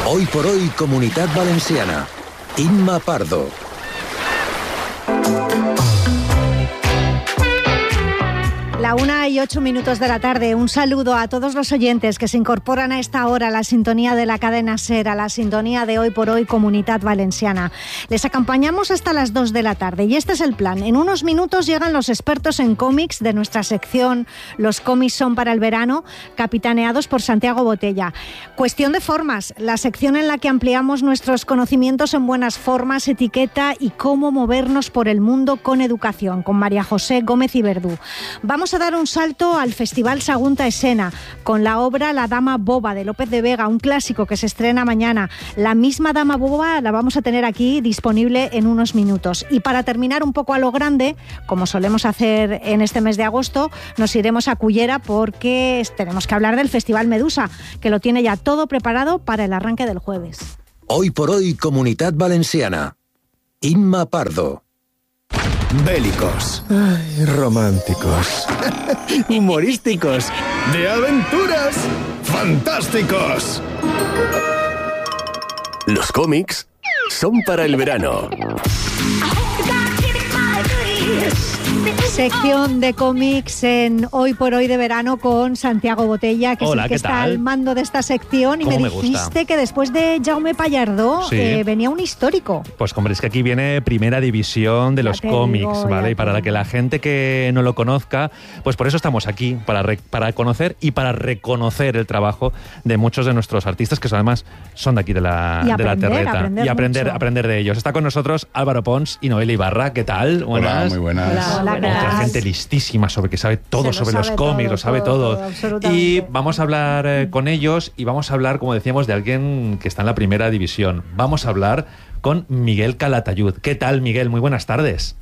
Hoy por hoy, Comunitat Valenciana. Imma Pardo. La 1:08 de la tarde. Un saludo a todos los oyentes que se incorporan a esta hora a la sintonía de la cadena SER, a la sintonía de Hoy por Hoy Comunitat Valenciana. Les acompañamos hasta las 2 de la tarde y este es el plan. En unos minutos llegan los expertos en cómics de nuestra sección Los cómics son para el verano, capitaneados por Santiago Botella. Cuestión de formas, la sección en la que ampliamos nuestros conocimientos en buenas formas, etiqueta y cómo movernos por el mundo con educación, con María José Gómez y Verdú. Vamos a dar un salto al Festival Sagunta Escena con la obra La Dama Boba de López de Vega, un clásico que se estrena mañana. La misma Dama Boba la vamos a tener aquí disponible en unos minutos. Y para terminar un poco a lo grande, como solemos hacer en este mes de agosto, nos iremos a Cullera porque tenemos que hablar del Festival Medusa, que lo tiene ya todo preparado para el arranque del jueves. Hoy por Hoy Comunitat Valenciana. Imma Pardo. Bélicos, ay, románticos, humorísticos, de aventuras, fantásticos. Los cómics son para el verano. Sección de cómics en Hoy por Hoy de verano con Santiago Botella, que Hola, es el que está al mando de esta sección. Y me dijiste que después de Jaume Pallardó venía un histórico. Pues hombre, es que aquí viene primera división de los cómics, ¿vale? Y para que la gente que no lo conozca, pues por eso estamos aquí, para conocer y para reconocer el trabajo de muchos de nuestros artistas, que además son de aquí de la terreta. Y aprender de ellos. Está con nosotros Álvaro Pons y Noelia Ibarra. ¿Qué tal? Buenas. Hola, muy buenas. Hola, otra gente listísima que sabe todo sobre los cómics, lo sabe todo. Y vamos a hablar con ellos y vamos a hablar, como decíamos, de alguien que está en la primera división. Vamos a hablar con Miguel Calatayud. ¿Qué tal, Miguel? Muy buenas tardes.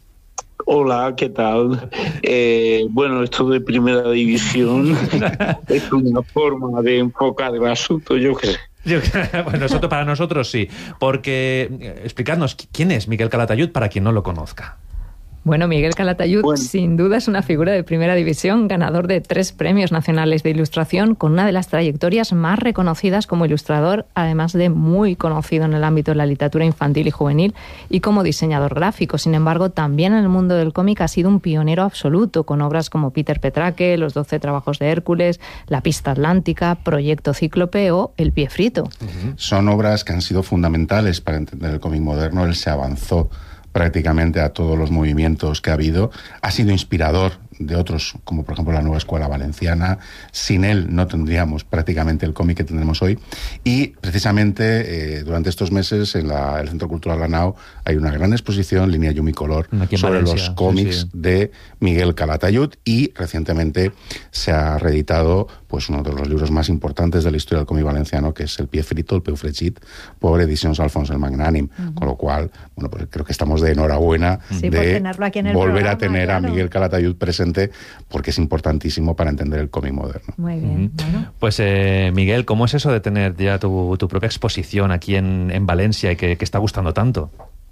Hola, ¿qué tal? Bueno, esto de primera división es una forma de enfocar el asunto, yo creo. Bueno, eso para nosotros sí. Porque, explicadnos, ¿quién es Miguel Calatayud para quien no lo conozca? Bueno, Miguel Calatayud sin duda es una figura de primera división, ganador de 3 premios nacionales de ilustración, con una de las trayectorias más reconocidas como ilustrador, además de muy conocido en el ámbito de la literatura infantil y juvenil y como diseñador gráfico. Sin embargo, también en el mundo del cómic ha sido un pionero absoluto, con obras como Peter Petraque, Los 12 trabajos de Hércules, La pista atlántica, Proyecto Cíclope o El pie frito. Son obras que han sido fundamentales para entender el cómic moderno. Él se avanzó prácticamente a todos los movimientos que ha habido. Ha sido inspirador de otros, como por ejemplo la Nueva Escuela Valenciana. Sin él no tendríamos prácticamente el cómic que tendremos hoy. Y precisamente durante estos meses en el Centro Cultural La Nau hay una gran exposición, Línea Yumicolor, sobre Valencia, los cómics de Miguel Calatayud, y recientemente se ha reeditado pues uno de los libros más importantes de la historia del cómic valenciano, que es El pie frito, El peu fregit, por Edicions Alfons el Magnànim. Con lo cual, bueno, pues creo que estamos de enhorabuena de volver a tener a Miguel Calatayud presente, porque es importantísimo para entender el cómic moderno. Muy bien. Bueno. Pues Miguel, ¿cómo es eso de tener ya tu propia exposición aquí en Valencia y que está gustando tanto?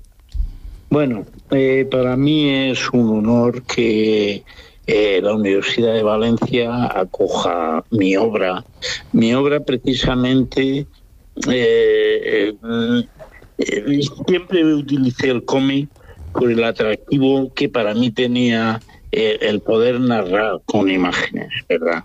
Bueno, para mí es un honor que la Universidad de Valencia acoja mi obra. Mi obra precisamente siempre utilicé el cómic por el atractivo que para mí tenía el poder narrar con imágenes, ¿verdad?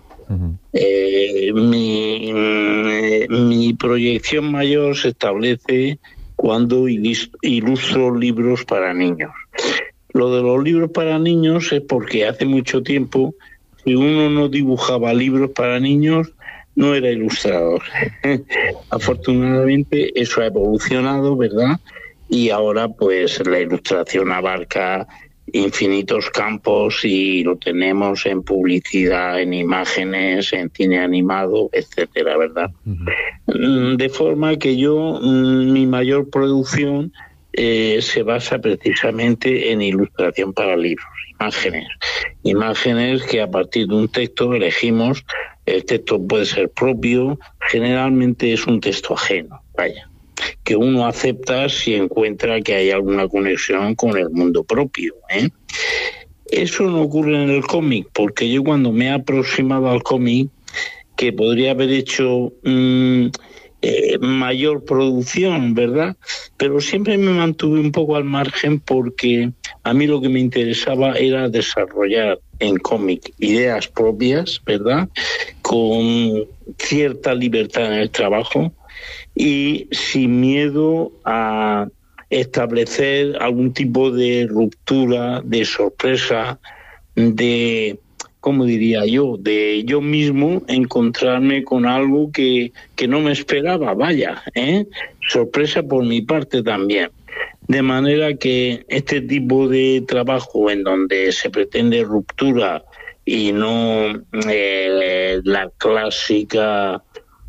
Mi proyección mayor se establece cuando ilustro libros para niños. Lo de los libros para niños es porque hace mucho tiempo, si uno no dibujaba libros para niños, no era ilustrador. Afortunadamente eso ha evolucionado, ¿verdad? Y ahora pues la ilustración abarca infinitos campos y lo tenemos en publicidad, en imágenes, en cine animado, etcétera, ¿verdad? De forma que mi mayor producción se basa precisamente en ilustración para libros, imágenes que a partir de un texto elegimos. El texto puede ser propio, generalmente es un texto ajeno, que uno acepta si encuentra que hay alguna conexión con el mundo propio, Eso no ocurre en el cómic, porque yo cuando me he aproximado al cómic, que podría haber hecho mayor producción, ¿verdad? Pero siempre me mantuve un poco al margen porque a mí lo que me interesaba era desarrollar en cómic ideas propias, ¿verdad? Con cierta libertad en el trabajo y sin miedo a establecer algún tipo de ruptura, de sorpresa, de, ¿cómo diría yo?, de yo mismo encontrarme con algo que no me esperaba, vaya, sorpresa por mi parte también. De manera que este tipo de trabajo en donde se pretende ruptura y no la clásica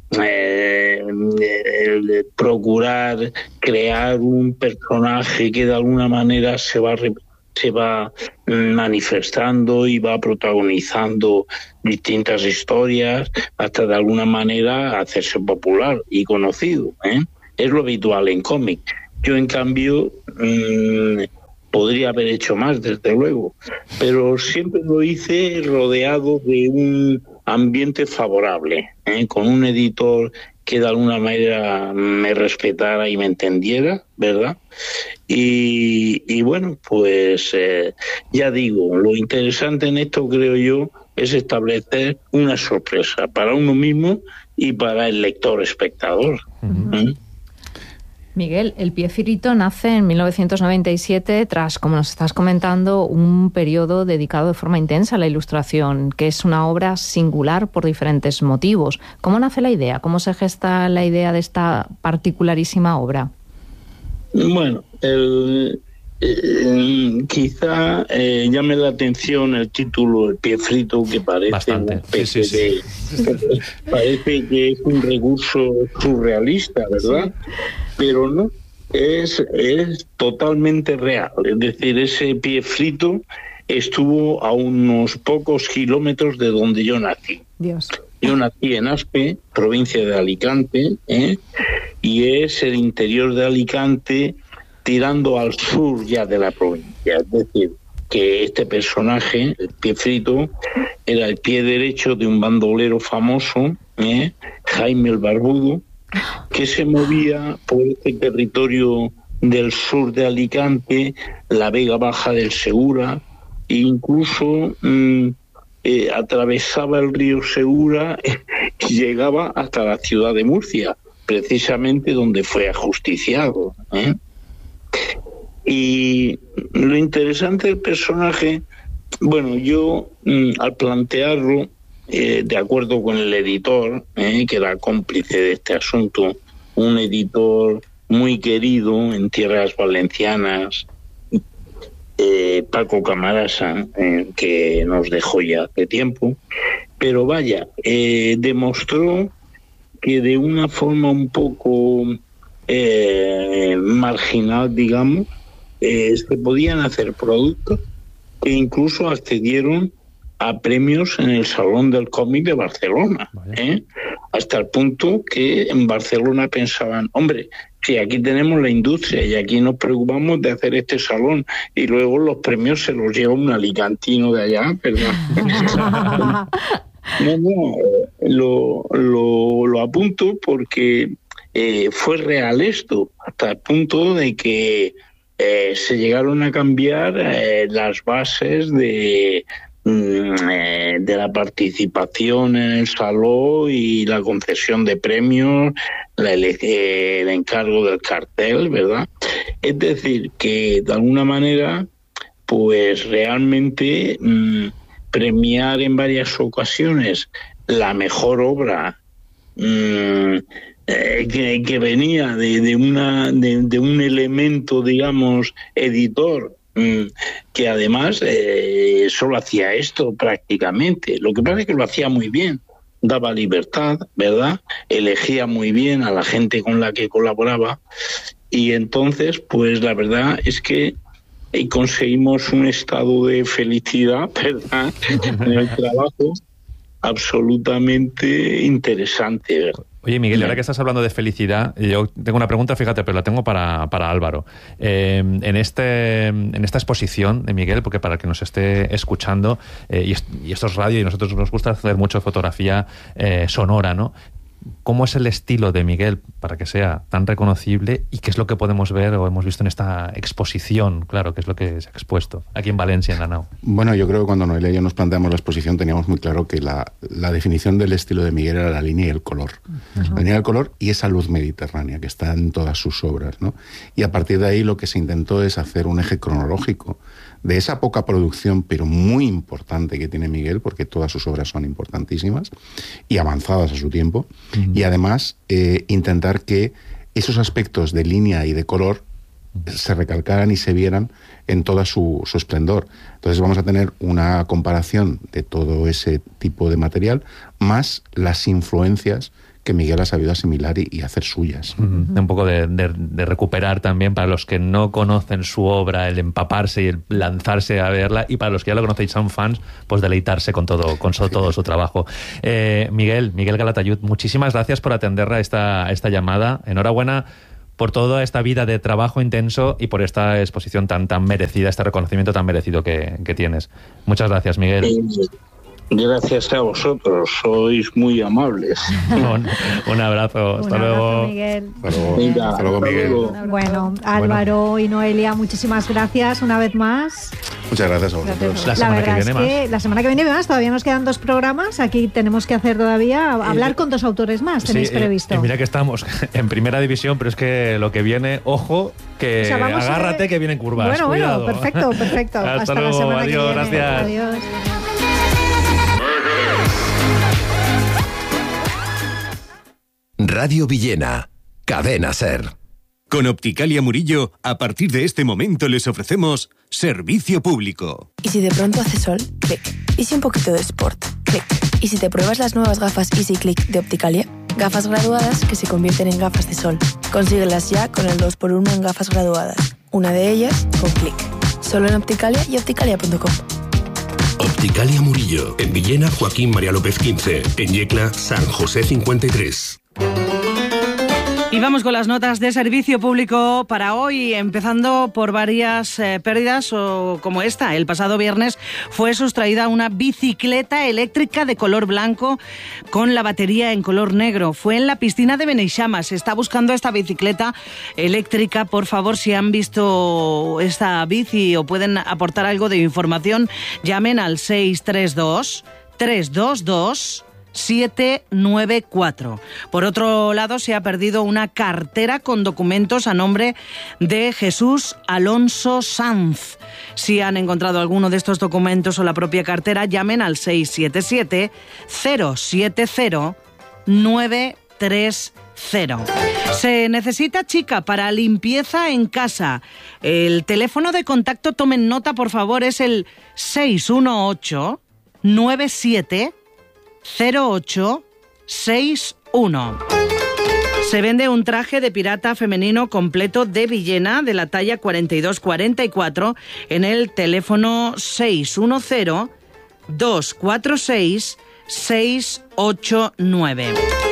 procurar crear un personaje que de alguna manera se va manifestando y va protagonizando distintas historias hasta de alguna manera hacerse popular y conocido, es lo habitual en cómic. Yo en cambio podría haber hecho más, desde luego, pero siempre lo hice rodeado de un ambiente favorable, con un editor que de alguna manera me respetara y me entendiera, ¿verdad? Y bueno, pues ya digo, lo interesante en esto, creo yo, es establecer una sorpresa para uno mismo y para el lector espectador. Miguel, El pie frito nace en 1997 tras, como nos estás comentando, un periodo dedicado de forma intensa a la ilustración, que es una obra singular por diferentes motivos. ¿Cómo nace la idea? ¿Cómo se gesta la idea de esta particularísima obra? Bueno, quizá llame la atención el título, El pie frito, que parece bastante. Parece que es un recurso surrealista, ¿verdad? Sí. Pero no, es totalmente real. Es decir, ese pie frito estuvo a unos pocos kilómetros de donde yo nací. Dios. Yo nací en Aspe, provincia de Alicante, y es el interior de Alicante tirando al sur ya de la provincia. Es decir, que este personaje, el pie frito, era el pie derecho de un bandolero famoso, Jaime el Barbudo, que se movía por este territorio del sur de Alicante, la Vega Baja del Segura, e incluso atravesaba el río Segura y llegaba hasta la ciudad de Murcia, precisamente donde fue ajusticiado. Y lo interesante del personaje, bueno, yo al plantearlo, de acuerdo con el editor, que era cómplice de este asunto, un editor muy querido en tierras valencianas, Paco Camarasa, que nos dejó ya hace tiempo, pero vaya, demostró que de una forma un poco marginal, digamos, se podían hacer productos que incluso accedieron a premios en el Salón del Cómic de Barcelona, hasta el punto que en Barcelona pensaban, hombre, si aquí tenemos la industria y aquí nos preocupamos de hacer este salón y luego los premios se los lleva un alicantino de allá, ¿verdad? Lo apunto porque fue real esto, hasta el punto de que se llegaron a cambiar las bases de la participación en el salón y la concesión de premios, el encargo del cartel, ¿verdad? Es decir, que de alguna manera, pues realmente premiar en varias ocasiones la mejor obra que venía de un elemento, digamos, editor, que además solo hacía esto prácticamente. Lo que pasa es que lo hacía muy bien, daba libertad, ¿verdad? Elegía muy bien a la gente con la que colaboraba y entonces, pues la verdad es que conseguimos un estado de felicidad, ¿verdad? En el trabajo absolutamente interesante, ¿verdad? Oye, Miguel, ahora que estás hablando de felicidad, yo tengo una pregunta, fíjate, pero la tengo para Álvaro. En esta exposición de Miguel, porque para el que nos esté escuchando, y esto es radio y a nosotros nos gusta hacer mucho fotografía sonora, ¿no? cómo es el estilo de Miguel para que sea tan reconocible y qué es lo que podemos ver o hemos visto en esta exposición, claro, qué es lo que se ha expuesto aquí en Valencia, en la NAO. Bueno, yo creo que cuando Noelia y yo nos planteamos la exposición teníamos muy claro que la definición del estilo de Miguel era la línea y el color. La línea y el color y esa luz mediterránea que está en todas sus obras, ¿no? Y a partir de ahí lo que se intentó es hacer un eje cronológico de esa poca producción, pero muy importante que tiene Miguel, porque todas sus obras son importantísimas y avanzadas a su tiempo, y además intentar que esos aspectos de línea y de color se recalcaran y se vieran en toda su esplendor. Entonces vamos a tener una comparación de todo ese tipo de material, más las influencias que Miguel ha sabido asimilar y hacer suyas. Un poco de recuperar también, para los que no conocen su obra, el empaparse y el lanzarse a verla, y para los que ya lo conocéis, son fans, pues deleitarse con todo su trabajo. Miguel Calatayud, muchísimas gracias por atender a esta llamada. Enhorabuena por toda esta vida de trabajo intenso y por esta exposición tan merecida, este reconocimiento tan merecido que tienes. Muchas gracias, Miguel. Gracias a vosotros, sois muy amables. Un abrazo, hasta luego. Miguel. Hasta luego, Miguel. Bueno, Álvaro y Noelia, muchísimas gracias una vez más. Muchas gracias a vosotros. La semana que viene más. La semana que viene más, todavía nos quedan 2 programas. Aquí tenemos que hacer todavía, hablar con 2 autores más, tenéis previsto. Mira que estamos en primera división, pero es que lo que viene, ojo, que agárrate que vienen curvas. Bueno, perfecto. Hasta luego, la semana adiós, que viene. gracias. Adiós. Radio Villena, Cadena SER. Con Opticalia Murillo, a partir de este momento les ofrecemos servicio público. ¿Y si de pronto hace sol? Clic. ¿Y si un poquito de sport? Clic. ¿Y si te pruebas las nuevas gafas Easy Click de Opticalia? Gafas graduadas que se convierten en gafas de sol. Consíguelas ya con el 2x1 en gafas graduadas. Una de ellas con Clic. Solo en Opticalia y opticalia.com. Opticalia Murillo, en Villena, Joaquín María López 15, en Yecla, San José 53. Y vamos con las notas de servicio público para hoy, empezando por varias pérdidas como esta. El pasado viernes fue sustraída una bicicleta eléctrica de color blanco con la batería en color negro. Fue en la piscina de Beneixama. Se está buscando esta bicicleta eléctrica. Por favor, si han visto esta bici o pueden aportar algo de información, llamen al 632 322 794. Por otro lado, se ha perdido una cartera con documentos a nombre de Jesús Alonso Sanz. Si han encontrado alguno de estos documentos o la propia cartera, llamen al 677 070 930. Se necesita chica para limpieza en casa. El teléfono de contacto, tomen nota por favor, es el 618 97 0861. Se vende un traje de pirata femenino completo de Villena de la talla 42-44 en el teléfono 610-246-689.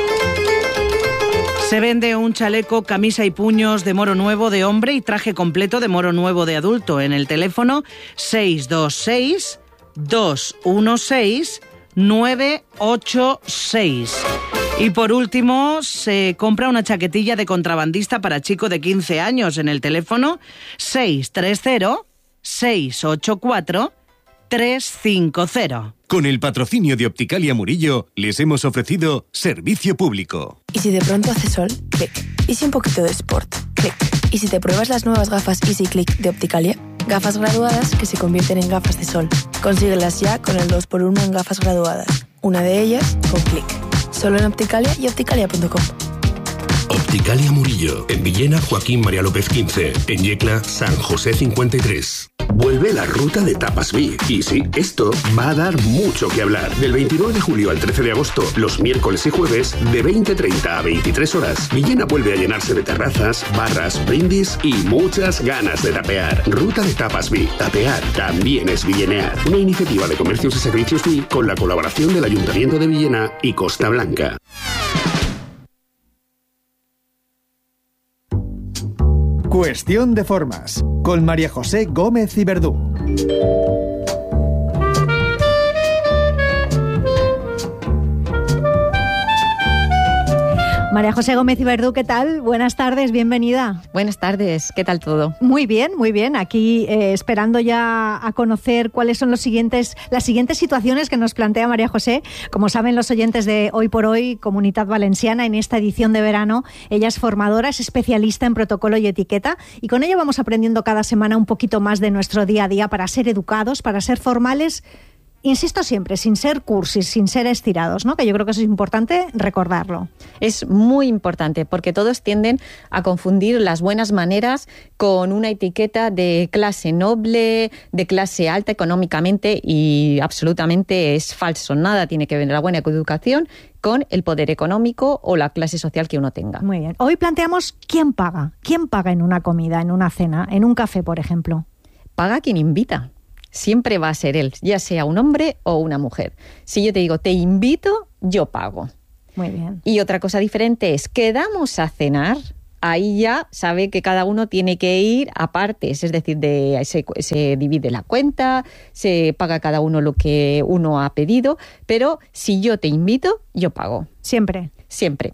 Se vende un chaleco, camisa y puños de moro nuevo de hombre y traje completo de moro nuevo de adulto en el teléfono 626-216-986. Y por último, se compra una chaquetilla de contrabandista para chico de 15 años en el teléfono 630-684-350. Con el patrocinio de Opticalia Murillo, les hemos ofrecido servicio público. ¿Y si de pronto hace sol? Clic. ¿Y si un poquito de sport? Clic. ¿Y si te pruebas las nuevas gafas Easy Click de Opticalia? Gafas graduadas que se convierten en gafas de sol. Consíguelas ya con el 2x1 en gafas graduadas. Una de ellas con Clic. Solo en Opticalia y opticalia.com. Opticalia Murillo, en Villena, Joaquín María López 15, en Yecla, San José 53. Vuelve la ruta de Tapas Vic. Y sí, esto va a dar mucho que hablar. Del 29 de julio al 13 de agosto, los miércoles y jueves, de 20:30 a 23 horas, Villena vuelve a llenarse de terrazas, barras, brindis y muchas ganas de tapear. Ruta de Tapas Vic. Tapear también es villenear. Una iniciativa de comercios y servicios Vic con la colaboración del Ayuntamiento de Villena y Costa Blanca. Cuestión de formas, con María José Gómez y Verdú. María José Gómez y Verdú, ¿qué tal? Buenas tardes, bienvenida. Buenas tardes, ¿qué tal todo? Muy bien, muy bien. Aquí esperando ya a conocer cuáles son las siguientes situaciones que nos plantea María José. Como saben los oyentes de Hoy por Hoy, Comunitat Valenciana, en esta edición de verano, ella es formadora, es especialista en protocolo y etiqueta, y con ella vamos aprendiendo cada semana un poquito más de nuestro día a día para ser educados, para ser formales. Insisto siempre, sin ser cursis, sin ser estirados, ¿no? Que yo creo que eso es importante recordarlo. Es muy importante porque todos tienden a confundir las buenas maneras con una etiqueta de clase noble, de clase alta económicamente, y absolutamente es falso. Nada tiene que ver la buena educación con el poder económico o la clase social que uno tenga. Muy bien. Hoy planteamos quién paga. ¿Quién paga en una comida, en una cena, en un café, por ejemplo? Paga quien invita. Siempre va a ser él, ya sea un hombre o una mujer. Si yo te digo, te invito, yo pago. Muy bien. Y otra cosa diferente es, quedamos a cenar, ahí ya sabe que cada uno tiene que ir a partes, es decir, se divide la cuenta, se paga cada uno lo que uno ha pedido, pero si yo te invito, yo pago. ¿Siempre? Siempre.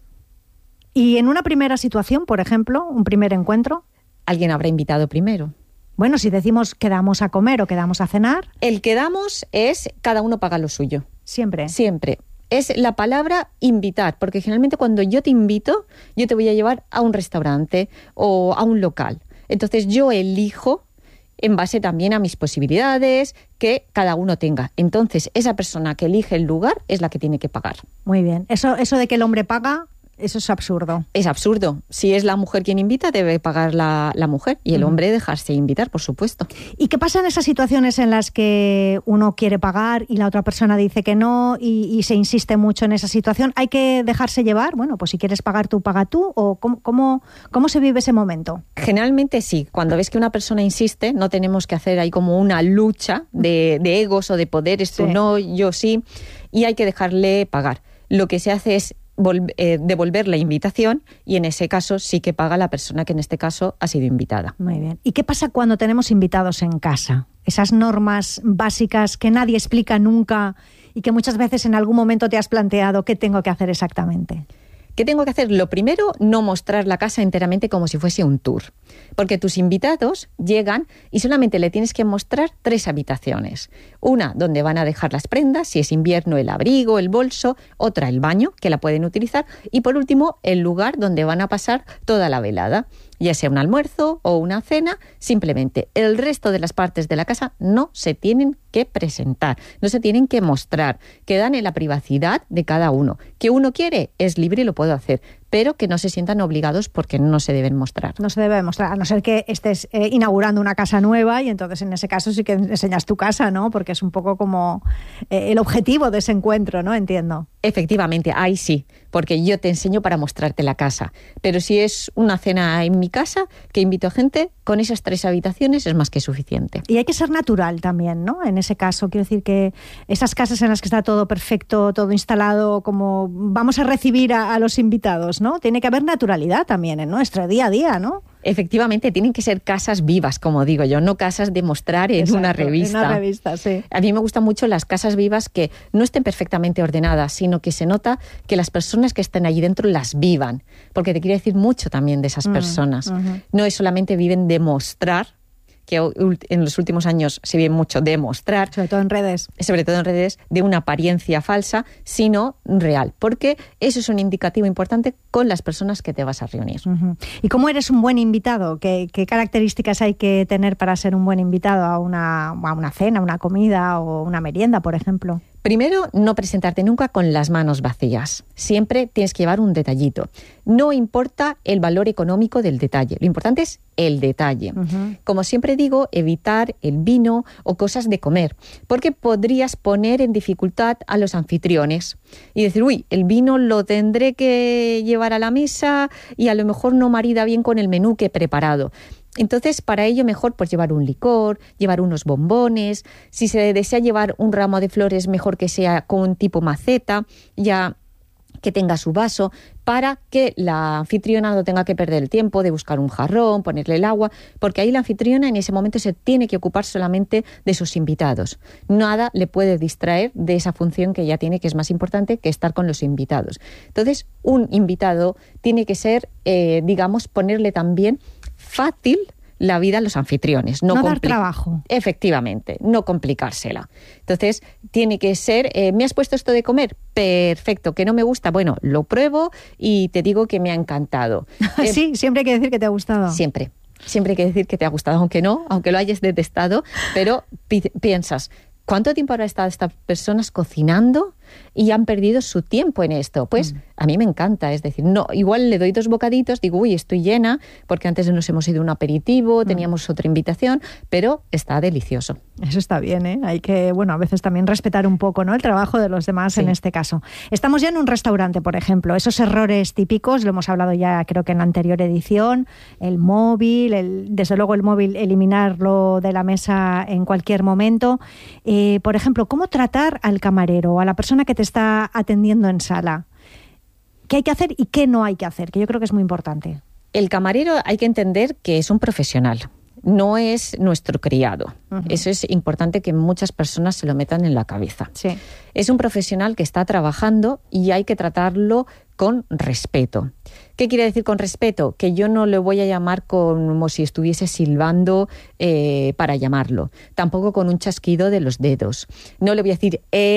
¿Y en una primera situación, por ejemplo, un primer encuentro? Alguien habrá invitado primero. Bueno, si decimos quedamos a comer o quedamos a cenar. El quedamos es cada uno paga lo suyo. ¿Siempre? Siempre. Es la palabra invitar, porque generalmente cuando yo te invito, yo te voy a llevar a un restaurante o a un local. Entonces yo elijo en base también a mis posibilidades que cada uno tenga. Entonces esa persona que elige el lugar es la que tiene que pagar. Muy bien. Eso de que el hombre paga... Eso es absurdo. Es absurdo. Si es la mujer quien invita, debe pagar la mujer y el hombre dejarse invitar, por supuesto. ¿Y qué pasa en esas situaciones en las que uno quiere pagar y la otra persona dice que no y se insiste mucho en esa situación? ¿Hay que dejarse llevar? Bueno, pues si quieres pagar tú, paga tú. ¿O cómo se vive ese momento? Generalmente sí. Cuando ves que una persona insiste, no tenemos que hacer ahí como una lucha de egos o de poderes. Tú no, yo sí. Y hay que dejarle pagar. Lo que se hace es devolver la invitación y en ese caso sí que paga la persona que en este caso ha sido invitada. Muy bien. ¿Y qué pasa cuando tenemos invitados en casa? Esas normas básicas que nadie explica nunca y que muchas veces en algún momento te has planteado qué tengo que hacer exactamente. ¿Qué tengo que hacer? Lo primero, no mostrar la casa enteramente como si fuese un tour. Porque tus invitados llegan y solamente le tienes que mostrar 3 habitaciones. Una donde van a dejar las prendas, si es invierno el abrigo, el bolso. Otra el baño, que la pueden utilizar. Y por último, el lugar donde van a pasar toda la velada. Ya sea un almuerzo o una cena, simplemente el resto de las partes de la casa no se tienen que presentar, no se tienen que mostrar, quedan en la privacidad de cada uno. Que uno quiere, es libre y lo puedo hacer, pero que no se sientan obligados porque no se deben mostrar. No se debe mostrar, a no ser que estés inaugurando una casa nueva y entonces en ese caso sí que enseñas tu casa, ¿no? Porque es un poco como el objetivo de ese encuentro, ¿no? Entiendo. Efectivamente, ahí sí, porque yo te enseño para mostrarte la casa. Pero si es una cena en mi casa, que invito a gente, con esas 3 habitaciones es más que suficiente. Y hay que ser natural también, ¿no? En ese caso, quiero decir que esas casas en las que está todo perfecto, todo instalado, como vamos a recibir a los invitados, ¿no? Tiene que haber naturalidad también en nuestro día a día, ¿no? Efectivamente, tienen que ser casas vivas, como digo yo, no casas de mostrar en una revista. En una revista, sí. A mí me gustan mucho las casas vivas que no estén perfectamente ordenadas, sino que se nota que las personas que estén allí dentro las vivan, porque te quiere decir mucho también de esas personas. No es solamente viven de mostrar, que en los últimos años se ve mucho demostrar. Sobre todo en redes. Sobre todo en redes, de una apariencia falsa, sino real. Porque eso es un indicativo importante con las personas que te vas a reunir. ¿Y cómo eres un buen invitado? ¿Qué características hay que tener para ser un buen invitado a una cena, una comida o una merienda, por ejemplo? Primero, no presentarte nunca con las manos vacías. Siempre tienes que llevar un detallito. No importa el valor económico del detalle, lo importante es el detalle. Como siempre digo, evitar el vino o cosas de comer, porque podrías poner en dificultad a los anfitriones y decir, uy, el vino lo tendré que llevar a la mesa y a lo mejor no marida bien con el menú que he preparado. Entonces, para ello mejor pues llevar un licor, llevar unos bombones. Si se desea llevar un ramo de flores, mejor que sea con tipo maceta, ya que tenga su vaso, para que la anfitriona no tenga que perder el tiempo de buscar un jarrón, ponerle el agua, porque ahí la anfitriona en ese momento se tiene que ocupar solamente de sus invitados. Nada le puede distraer de esa función que ella tiene, que es más importante que estar con los invitados. Entonces, un invitado tiene que ser, ponerle también fácil la vida a los anfitriones. No dar trabajo. Efectivamente, no complicársela. Entonces, tiene que ser, ¿me has puesto esto de comer? Perfecto, que no me gusta, bueno, lo pruebo y te digo que me ha encantado. Sí, siempre hay que decir que te ha gustado. Siempre hay que decir que te ha gustado, aunque lo hayas detestado, pero piensas, ¿cuánto tiempo habrá estado estas personas cocinando y han perdido su tiempo en esto? Pues a mí me encanta, es decir, no, igual le doy 2 bocaditos, digo, uy, estoy llena, porque antes nos hemos ido a un aperitivo, teníamos otra invitación, pero está delicioso. Eso está bien, ¿eh? Hay que, a veces también respetar un poco, ¿no?, el trabajo de los demás, sí. En este caso. Estamos ya en un restaurante, por ejemplo, esos errores típicos, lo hemos hablado ya creo que en la anterior edición, el móvil, desde luego el móvil, eliminarlo de la mesa en cualquier momento. Por ejemplo, ¿cómo tratar al camarero o a la persona que te está atendiendo en sala? ¿Qué hay que hacer y qué no hay que hacer? Que yo creo que es muy importante. El camarero hay que entender que es un profesional, no es nuestro criado. Uh-huh. Eso es importante que muchas personas se lo metan en la cabeza. Sí. Es un profesional que está trabajando y hay que tratarlo con respeto. ¿Qué quiere decir con respeto? Que yo no le voy a llamar como si estuviese silbando para llamarlo. Tampoco con un chasquido de los dedos. No le voy a decir,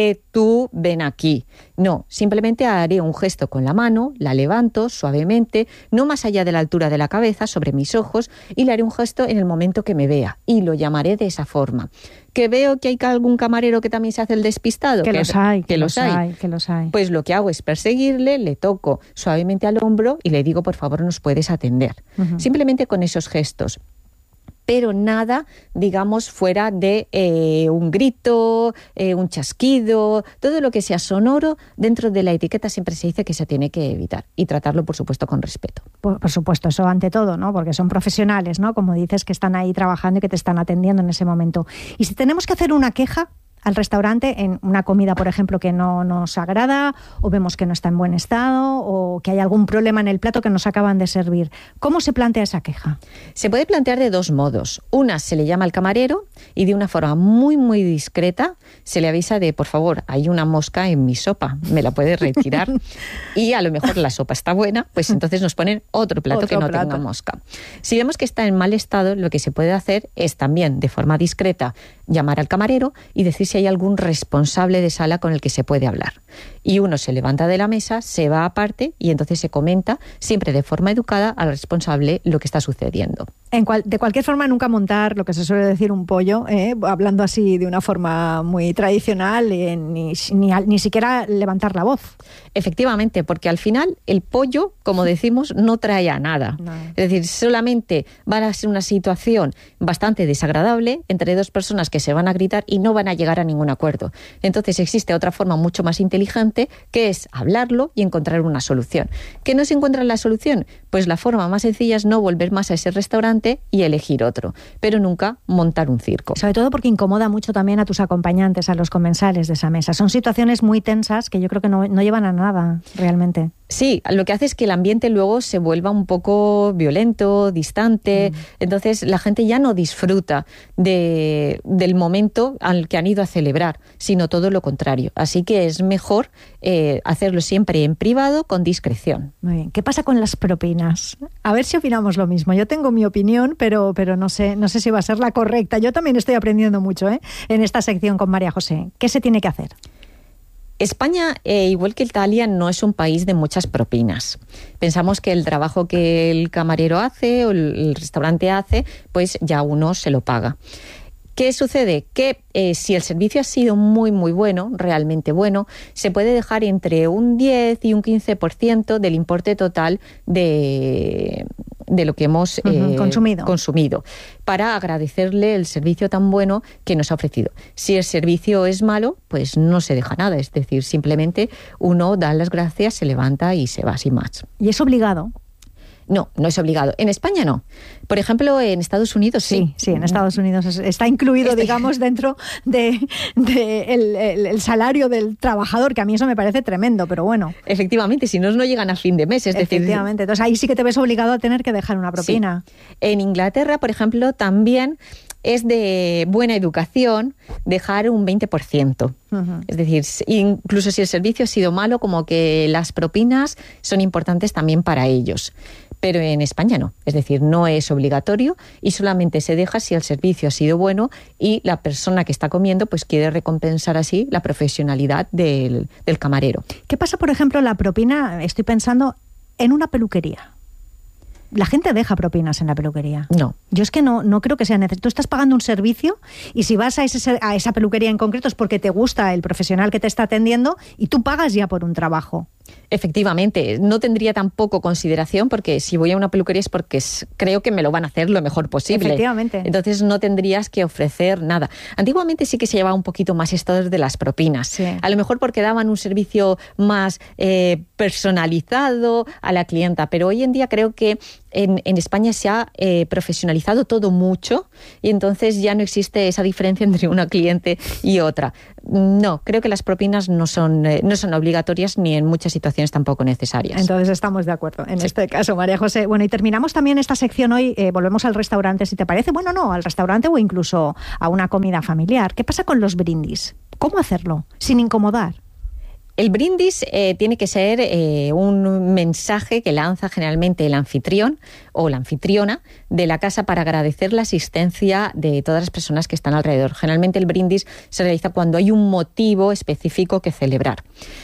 tú ven aquí. No, simplemente haré un gesto con la mano, la levanto suavemente, no más allá de la altura de la cabeza, sobre mis ojos, y le haré un gesto en el momento que me vea. Y lo llamaré de esa forma. ¿Que veo que hay algún camarero que también se hace el despistado? Que los hay. Pues lo que hago es perseguirle, le toco suavemente al hombro y le digo, por favor, nos puedes atender. Uh-huh. Simplemente con esos gestos. Pero nada, digamos, fuera de un grito, un chasquido, todo lo que sea sonoro, dentro de la etiqueta siempre se dice que se tiene que evitar y tratarlo, por supuesto, con respeto. Por supuesto, eso ante todo, ¿no? Porque son profesionales, ¿no? Como dices, que están ahí trabajando y que te están atendiendo en ese momento. Y si tenemos que hacer una queja al restaurante en una comida, por ejemplo, que no nos agrada, o vemos que no está en buen estado, o que hay algún problema en el plato que nos acaban de servir, ¿cómo se plantea esa queja? Se puede plantear de 2 modos. Una, se le llama al camarero y de una forma muy, muy discreta se le avisa de, por favor, hay una mosca en mi sopa, ¿me la puede retirar? Y a lo mejor la sopa está buena, pues entonces nos ponen otro plato que no tenga mosca. Si vemos que está en mal estado, lo que se puede hacer es también, de forma discreta, llamar al camarero y decir si hay algún responsable de sala con el que se puede hablar. Y uno se levanta de la mesa, se va aparte y entonces se comenta, siempre de forma educada, al responsable lo que está sucediendo. De cualquier forma, nunca montar lo que se suele decir un pollo, hablando así de una forma muy tradicional, ni siquiera levantar la voz. Efectivamente, porque al final el pollo, como decimos, no trae a nada. No. Es decir, solamente va a ser una situación bastante desagradable entre 2 personas que se van a gritar y no van a llegar a ningún acuerdo. Entonces existe otra forma mucho más inteligente, que es hablarlo y encontrar una solución. ¿Que no se encuentra la solución? Pues la forma más sencilla es no volver más a ese restaurante y elegir otro, pero nunca montar un circo. Sobre todo porque incomoda mucho también a tus acompañantes, a los comensales de esa mesa. Son situaciones muy tensas que yo creo que no llevan a nada realmente. Sí, lo que hace es que el ambiente luego se vuelva un poco violento, distante, entonces la gente ya no disfruta del momento al que han ido a celebrar, sino todo lo contrario. Así que es mejor hacerlo siempre en privado, con discreción. Muy bien. ¿Qué pasa con las propinas? A ver si opinamos lo mismo. Yo tengo mi opinión, pero no sé si va a ser la correcta. Yo también estoy aprendiendo mucho en esta sección con María José. ¿Qué se tiene que hacer? España, igual que Italia, no es un país de muchas propinas. Pensamos que el trabajo que el camarero hace o el restaurante hace, pues ya uno se lo paga. ¿Qué sucede? Que si el servicio ha sido muy, muy bueno, realmente bueno, se puede dejar entre un 10 y un 15% del importe total de lo que hemos consumido, para agradecerle el servicio tan bueno que nos ha ofrecido. Si el servicio es malo, pues no se deja nada, es decir, simplemente uno da las gracias, se levanta y se va sin más. ¿Y es obligado? No, no es obligado. En España no. Por ejemplo, en Estados Unidos sí. Sí, en Estados Unidos está incluido, digamos, dentro el salario del trabajador, que a mí eso me parece tremendo, pero bueno. Efectivamente, si no llegan a fin de mes. Es decir, efectivamente, entonces ahí sí que te ves obligado a tener que dejar una propina. Sí. En Inglaterra, por ejemplo, también es de buena educación dejar un 20%. Uh-huh. Es decir, incluso si el servicio ha sido malo, como que las propinas son importantes también para ellos. Pero en España no. Es decir, no es obligatorio y solamente se deja si el servicio ha sido bueno y la persona que está comiendo pues quiere recompensar así la profesionalidad del camarero. ¿Qué pasa, por ejemplo, la propina? Estoy pensando en una peluquería. ¿La gente deja propinas en la peluquería? No. Yo es que no creo que sea necesario. Tú estás pagando un servicio y si vas a esa peluquería en concreto es porque te gusta el profesional que te está atendiendo y tú pagas ya por un trabajo. Efectivamente, no tendría tampoco consideración porque si voy a una peluquería es porque creo que me lo van a hacer lo mejor posible. Efectivamente. Entonces no tendrías que ofrecer nada. Antiguamente sí que se llevaba un poquito más esto de las propinas. Sí. A lo mejor porque daban un servicio más personalizado a la clienta, pero hoy en día creo que en España se ha profesionalizado todo mucho y entonces ya no existe esa diferencia entre una cliente y otra. No, creo que las propinas no son obligatorias ni en muchas situaciones tampoco necesarias. Entonces estamos de acuerdo en este caso, María José. Bueno, y terminamos también esta sección hoy, volvemos al restaurante, si te parece. Bueno, no, al restaurante o incluso a una comida familiar. ¿Qué pasa con los brindis? ¿Cómo hacerlo sin incomodar? El brindis tiene que ser un mensaje que lanza generalmente el anfitrión o la anfitriona de la casa para agradecer la asistencia de todas las personas que están alrededor. Generalmente el brindis se realiza cuando hay un motivo específico que celebrar.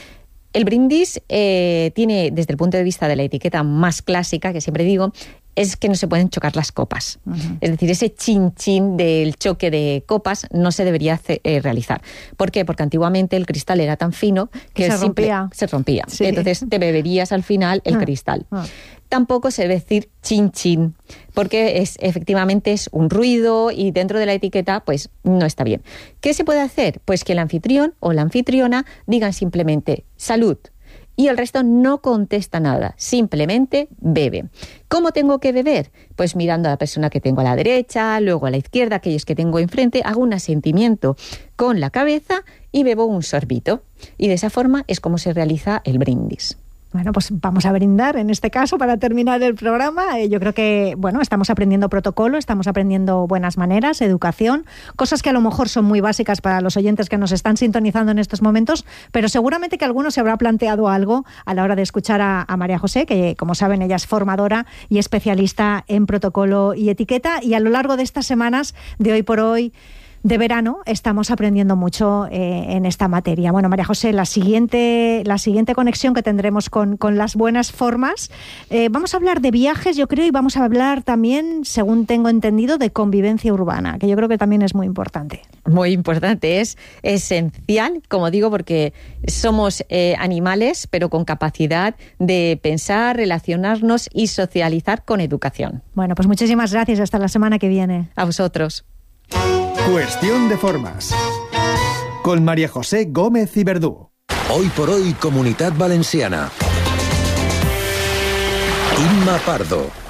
El brindis tiene, desde el punto de vista de la etiqueta más clásica, que siempre digo, es que no se pueden chocar las copas. Uh-huh. Es decir, ese chin-chin del choque de copas no se debería realizar. ¿Por qué? Porque antiguamente el cristal era tan fino que se rompía. Sí. Entonces te beberías al final el cristal. Tampoco se debe decir chin-chin, porque efectivamente es un ruido y dentro de la etiqueta pues no está bien. ¿Qué se puede hacer? Pues que el anfitrión o la anfitriona digan simplemente salud. Y el resto no contesta nada, simplemente bebe. ¿Cómo tengo que beber? Pues mirando a la persona que tengo a la derecha, luego a la izquierda, aquellos que tengo enfrente, hago un asentimiento con la cabeza y bebo un sorbito. Y de esa forma es como se realiza el brindis. Bueno, pues vamos a brindar en este caso para terminar el programa. Yo creo que, bueno, estamos aprendiendo protocolo, estamos aprendiendo buenas maneras, educación, cosas que a lo mejor son muy básicas para los oyentes que nos están sintonizando en estos momentos, pero seguramente que alguno se habrá planteado algo a la hora de escuchar a María José, que como saben ella es formadora y especialista en protocolo y etiqueta, y a lo largo de estas semanas de Hoy por Hoy de verano estamos aprendiendo mucho en esta materia. Bueno, María José, la siguiente conexión que tendremos con las buenas formas, vamos a hablar de viajes, yo creo, y vamos a hablar también, según tengo entendido, de convivencia urbana, que yo creo que también es muy importante. Muy importante, es esencial, como digo, porque somos animales, pero con capacidad de pensar, relacionarnos y socializar con educación. Bueno, pues muchísimas gracias, hasta la semana que viene. A vosotros. Cuestión de formas. Con María José Gómez y Verdú. Hoy por Hoy, Comunitat Valenciana. Imma Pardo.